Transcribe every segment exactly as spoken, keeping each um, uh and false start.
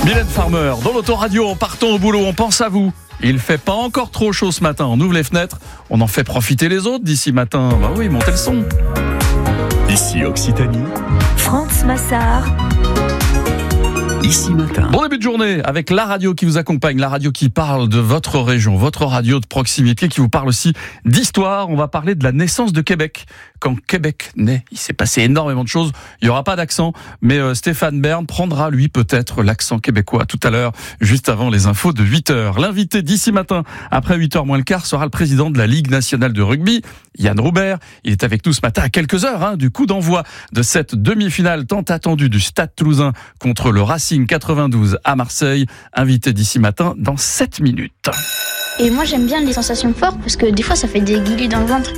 Mylène Farmer, dans l'autoradio, en partant au boulot, on pense à vous. Il fait pas encore trop chaud ce matin, on ouvre les fenêtres, on en fait profiter les autres d'ici matin. Bah oui, montez le son. Ici Occitanie, France Massard. Ici Matin. Bon début de journée avec la radio qui vous accompagne, la radio qui parle de votre région, votre radio de proximité, qui vous parle aussi d'histoire. On va parler de la naissance de Québec. Quand Québec naît, il s'est passé énormément de choses. Il n'y aura pas d'accent, mais euh, Stéphane Bern prendra, lui, peut-être l'accent québécois tout à l'heure, juste avant les infos de huit heures. L'invité d'ici matin, après huit heures moins le quart, sera le président de la Ligue nationale de rugby, Yann Roubert. Il est avec nous ce matin à quelques heures hein, du coup d'envoi de cette demi-finale tant attendue du Stade Toulousain contre le Racing quatre-vingt-douze à Marseille. Invité d'ici matin dans sept minutes. Et moi j'aime bien les sensations fortes parce que des fois ça fait des guillis dans le ventre.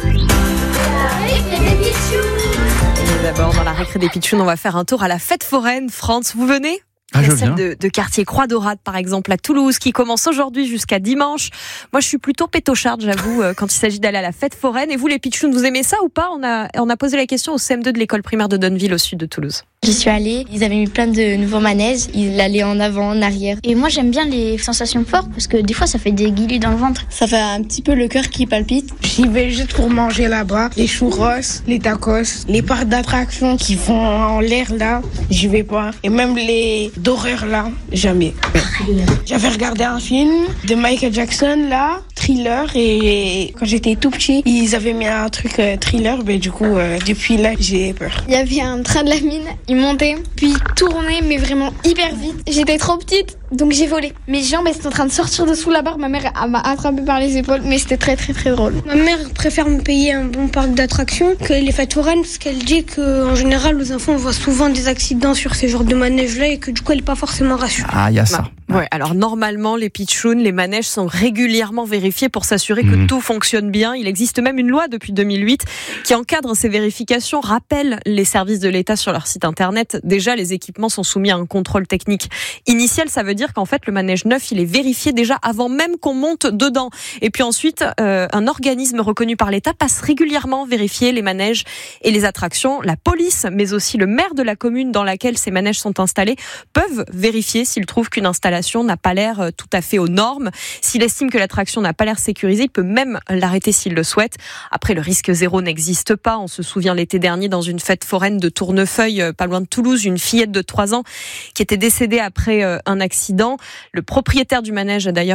Et d'abord dans la récré des Pitchouns, on va faire un tour à la fête foraine. France, vous venez ? Ah, la je celle viens. de, de quartier Croix-Dorade, par exemple, à Toulouse, qui commence aujourd'hui jusqu'à dimanche. Moi, je suis plutôt pétocharde, j'avoue, quand il s'agit d'aller à la fête foraine. Et vous, les Pitchouns, vous aimez ça ou pas ? On a, on a posé la question au C M deux de l'école primaire de Donneville, au sud de Toulouse. J'y suis allée, ils avaient mis plein de nouveaux manèges, ils allaient en avant, en arrière. Et moi j'aime bien les sensations fortes parce que des fois ça fait des guillis dans le ventre. Ça fait un petit peu le cœur qui palpite. J'y vais juste pour manger là-bas, les churros, les tacos, les parcs d'attractions qui vont en l'air là, j'y vais pas. Et même les d'horreur là, jamais. J'avais regardé un film de Michael Jackson là, Thriller, et quand j'étais tout petit, ils avaient mis un truc euh, Thriller, mais du coup euh, depuis là j'ai peur. Il y avait un train de la mine, il montait, puis il tournait, mais vraiment hyper vite. J'étais trop petite, donc j'ai volé. Mes jambes elles étaient en train de sortir dessous la barre, ma mère elle m'a attrapée par les épaules, mais c'était très très très drôle. Ma mère préfère me payer un bon parc d'attractions que les fêtes foraines, parce qu'elle dit qu'en général aux enfants on voit souvent des accidents sur ces genres de manèges-là et que du coup elle n'est pas forcément rassurée. Ah, il y a ça. Ouais, alors normalement, les pitchouns, les manèges sont régulièrement vérifiés pour s'assurer que Mmh. tout fonctionne bien. Il existe même une loi depuis deux mille huit qui encadre ces vérifications, rappelle les services de l'État sur leur site internet. Déjà, les équipements sont soumis à un contrôle technique initial. Ça veut dire qu'en fait, le manège neuf, il est vérifié déjà avant même qu'on monte dedans. Et puis ensuite, euh, un organisme reconnu par l'État passe régulièrement vérifier les manèges et les attractions. La police, mais aussi le maire de la commune dans laquelle ces manèges sont installés, peuvent vérifier s'ils trouvent qu'une installation n'a pas l'air tout à fait aux normes. S'il estime que l'attraction n'a pas l'air sécurisée, il peut même l'arrêter s'il le souhaite. Après, le risque zéro n'existe pas. On se souvient l'été dernier, dans une fête foraine de Tournefeuille, pas loin de Toulouse, une fillette de trois ans qui était décédée après un accident. Le propriétaire du manège a d'ailleurs